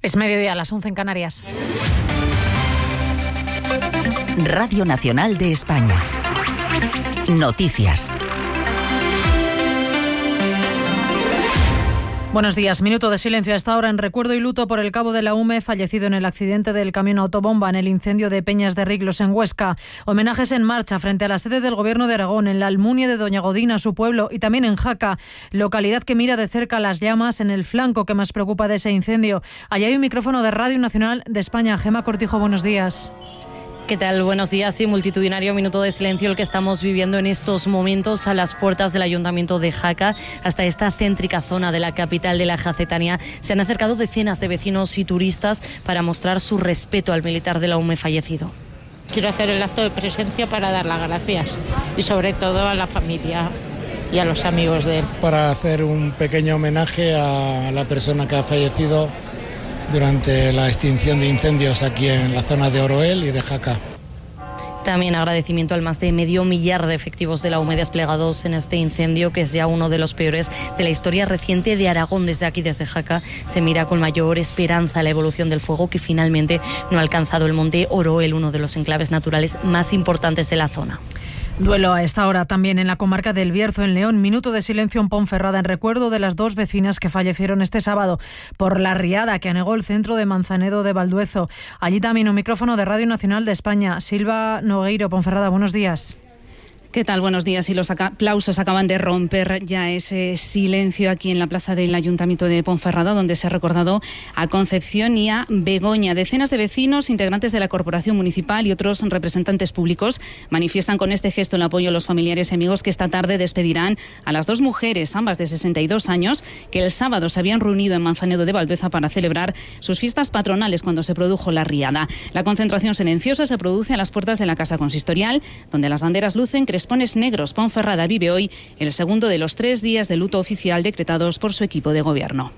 Es mediodía, a las 11 en Canarias. Radio Nacional de España. Noticias. Buenos días. Minuto de silencio a esta hora en recuerdo y luto por el cabo de la UME fallecido en el accidente del camión autobomba en el incendio de Peñas de Riglos en Huesca. Homenajes en marcha frente a la sede del Gobierno de Aragón, en la Almunia de Doña Godina, su pueblo, y también en Jaca, localidad que mira de cerca las llamas en el flanco que más preocupa de ese incendio. Allí hay un micrófono de Radio Nacional de España. Gema Cortijo, buenos días. ¿Qué tal? Buenos días. Sí, multitudinario minuto de silencio el que estamos viviendo en estos momentos a las puertas del Ayuntamiento de Jaca. Hasta esta céntrica zona de la capital de la Jacetania se han acercado decenas de vecinos y turistas para mostrar su respeto al militar de la UME fallecido. Quiero hacer el acto de presencia para dar las gracias y sobre todo a la familia y a los amigos de él. Para hacer un pequeño homenaje a la persona que ha fallecido durante la extinción de incendios aquí en la zona de Oroel y de Jaca. También agradecimiento al más de 500.000 de efectivos de la UME desplegados en este incendio, que es ya uno de los peores de la historia reciente de Aragón. Desde aquí, desde Jaca, se mira con mayor esperanza la evolución del fuego, que finalmente no ha alcanzado el monte Oroel, uno de los enclaves naturales más importantes de la zona. Duelo a esta hora también en la comarca del Bierzo, en León. Minuto de silencio en Ponferrada en recuerdo de las dos vecinas que fallecieron este sábado por la riada que anegó el centro de Manzanedo de Valduezo. Allí también un micrófono de Radio Nacional de España. Silva Nogueiro, Ponferrada, buenos días. ¿Qué tal? Buenos días. Y los aplausos acaban de romper ya ese silencio aquí en la plaza del Ayuntamiento de Ponferrada, donde se ha recordado a Concepción y a Begoña. Decenas de vecinos, integrantes de la Corporación Municipal y otros representantes públicos manifiestan con este gesto el apoyo a los familiares y amigos que esta tarde despedirán a las dos mujeres, ambas de 62 años, que el sábado se habían reunido en Manzanedo de Valdueza para celebrar sus fiestas patronales cuando se produjo la riada. La concentración silenciosa se produce a las puertas de la Casa Consistorial, donde las banderas lucen crespones negros. Ponferrada vive hoy el segundo de los 3 días de luto oficial decretados por su equipo de gobierno.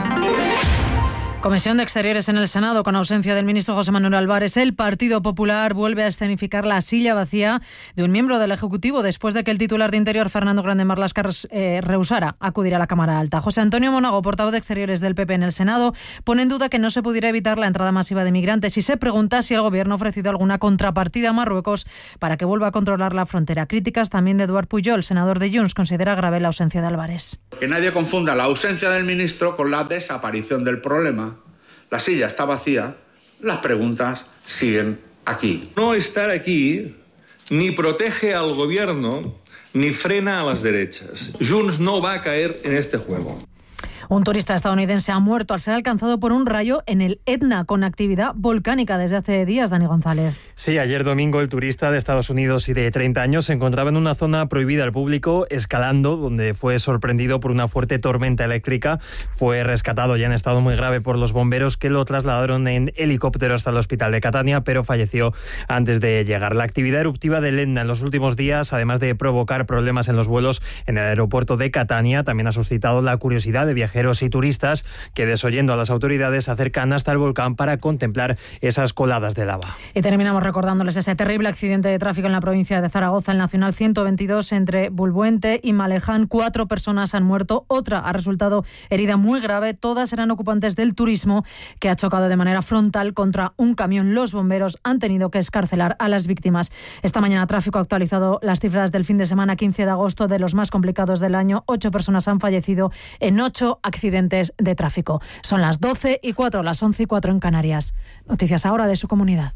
Comisión de Exteriores en el Senado, con ausencia del ministro José Manuel Álvarez. El Partido Popular vuelve a escenificar la silla vacía de un miembro del Ejecutivo después de que el titular de Interior, Fernando Grande Marlaska, rehusara acudir a la Cámara Alta. José Antonio Monago, portavoz de Exteriores del PP en el Senado, pone en duda que no se pudiera evitar la entrada masiva de migrantes y se pregunta si el Gobierno ha ofrecido alguna contrapartida a Marruecos para que vuelva a controlar la frontera. Críticas también de Eduard Pujol, senador de Junts, considera grave la ausencia de Álvarez. Que nadie confunda la ausencia del ministro con la desaparición del problema. La silla está vacía, las preguntas siguen aquí. No estar aquí ni protege al gobierno ni frena a las derechas. Junts no va a caer en este juego. Un turista estadounidense ha muerto al ser alcanzado por un rayo en el Etna, con actividad volcánica desde hace días. Dani González. Sí, ayer domingo el turista de Estados Unidos y de 30 años se encontraba en una zona prohibida al público, escalando, donde fue sorprendido por una fuerte tormenta eléctrica. Fue rescatado ya en estado muy grave por los bomberos, que lo trasladaron en helicóptero hasta el hospital de Catania, pero falleció antes de llegar. La actividad eruptiva del Etna en los últimos días, además de provocar problemas en los vuelos en el aeropuerto de Catania, también ha suscitado la curiosidad de viajeros y turistas que, desoyendo a las autoridades, se acercan hasta el volcán para contemplar esas coladas de lava. Y terminamos recordándoles ese terrible accidente de tráfico en la provincia de Zaragoza, el Nacional 122 entre Bulbuente y Maleján. 4 personas han muerto, otra ha resultado herida muy grave. Todas eran ocupantes del turismo, que ha chocado de manera frontal contra un camión. Los bomberos han tenido que excarcelar a las víctimas. Esta mañana Tráfico ha actualizado las cifras del fin de semana 15 de agosto, de los más complicados del año. 8 personas han fallecido en 8 accidentes de tráfico. Son las 12:04, las 11:04 en Canarias. Noticias ahora de su comunidad.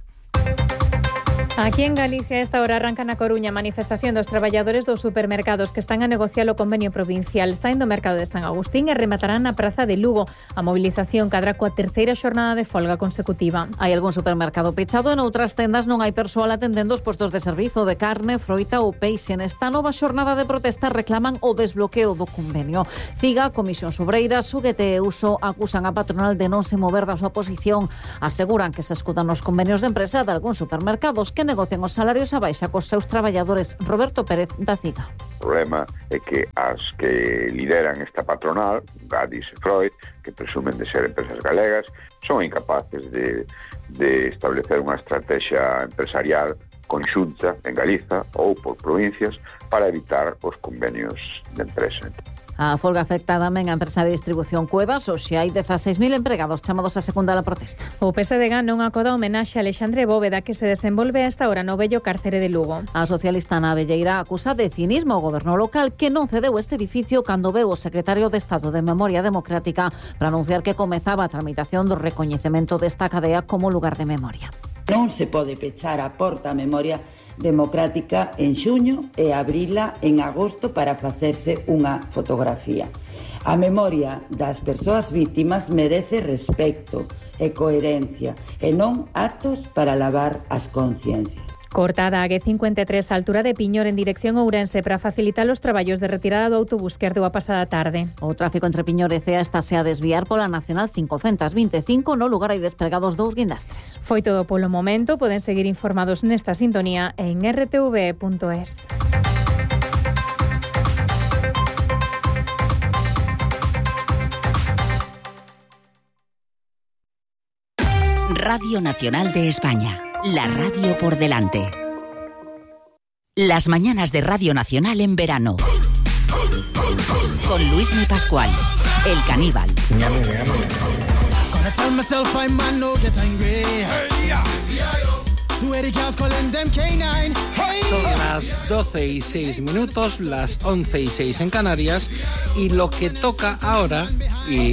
Aquí en Galicia, a esta hora, arranca na Coruña manifestación dos traballadores dos supermercados que están a negociar o convenio provincial. Saen do mercado de San Agustín e rematarán na praza de Lugo. A mobilización cadra coa terceira xornada de folga consecutiva. Hai algún supermercado pechado, en outras tendas non hai persoal atendendo os postos de servizo de carne, froita ou peixe. Nesta nova xornada de protesta reclaman o desbloqueo do convenio. CIGA, Comisións Obreiras, UGT e Uso acusan a patronal de non se mover da súa posición. Aseguran que se escudan os convenios de empresa de algúns supermercados que negocian os salarios a baixa cos seus traballadores. Roberto Pérez, da CIGA. O problema é que as que lideran esta patronal, Gadis e Freud, que presumen de ser empresas galegas, son incapaces de establecer unha estrategia empresarial conxunta en Galiza ou por provincias para evitar os convenios de empresa. A folga afecta tamén a empresa de distribución Cuevas, hoxe hai 16.000 empregados chamados a secundar a protesta. O PSDG non acoda homenaxe a Alexandre Bóveda que se desenvolve a esta hora no vello cárcere de Lugo. A socialista Ana Velleira acusa de cinismo o goberno local que non cedeu este edificio cando veu o secretario de Estado de Memoria Democrática para anunciar que comezaba a tramitación do recoñecemento desta cadea como lugar de memoria. Non se pode pechar a porta a memoria democrática en xuño e abrila en agosto para facerse unha fotografía. A memoria das persoas vítimas merece respecto e coherencia e non actos para lavar as conciencias. Cortada a G53 a altura de Piñor en dirección Ourense para facilitar os traballos de retirada do autobús que ardeu a pasada tarde. O tráfico entre Piñor e Cea estáse a desviar pola Nacional 525, no lugar hai despregados 2 guindastres. Foi todo polo momento, poden seguir informados nesta sintonía en rtv.es. Radio Nacional de España. La radio por delante. Las mañanas de Radio Nacional en verano. Con Luismi Pascual, el caníbal. Son las 12:06, las 11:06 en Canarias, y lo que toca ahora, y